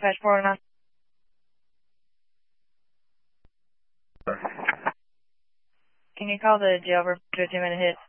Dispatch 409. Can you call the jail for a 2-minute hit?